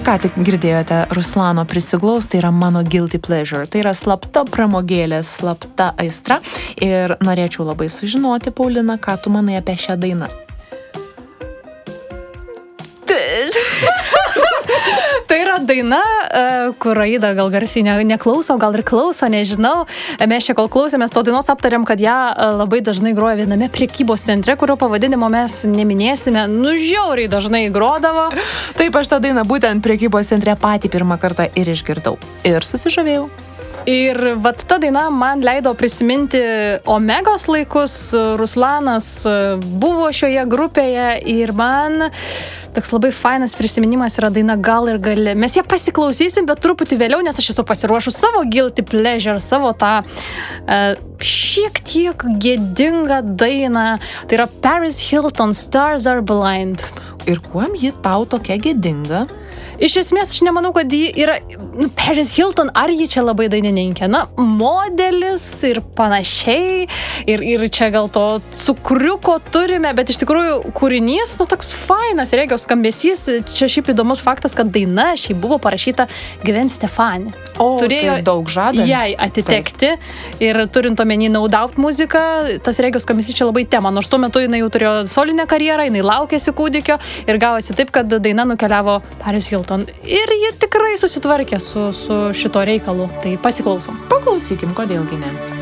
Ką tik girdėjote Ruslano Prisiglaus, tai yra mano guilty pleasure. Tai yra slapta pramogėlė, slapta aistra. Ir norėčiau labai sužinoti, Paulina, ką tu manai apie šią dainą. Tai yra daina, kur Aida gal garsiai neklauso, gal ir klauso, nežinau. Mes čia kol klausėmės to dainos aptarėm, kad ją labai dažnai groja viename prekybos centre, kurio pavadinimo mes neminėsime. Žiauriai dažnai grodavo. Taip, aš tą dainą būtent prekybos centre patį pirmą kartą ir išgirdau. Ir susižavėjau. Ir vat ta daina man leido prisiminti Omegos laikus. Ruslanas buvo šioje grupėje ir man toks labai fainas prisiminimas yra daina Gal ir gali. Mes ją pasiklausysim, bet truputį vėliau, nes aš esu pasiruošus savo guilty pleasure, savo tą šiek tiek gėdingą dainą. Tai yra Paris Hilton, Stars Are Blind. Ir kuom ji tau tokia gėdinga? Iš esmės, aš nemanau, kad ji yra Paris Hilton, ar ji čia labai dainininkė. Modelis ir panašiai. Ir čia gal to cukriuko turime, bet iš tikrųjų kūrinys, toks fainas, regio skambesys. Čia šiaip įdomus faktas, kad daina šiaip buvo parašyta Gwen Stefani. Turėjo tai daug žada. Jai atitekti. Taip. Ir turint omeny No Doubt muziką, tas regio skambesys čia labai tema. Nors tuo metu jinai jau turėjo solinę karjerą, jinai laukėsi kūdikio ir gavosi taip, kad daina nukeliavo Paris Hilton. Ir ji tikrai susitvarkė su šito reikalu. Tai pasiklausom. Paklausykim, kodėlgi ne.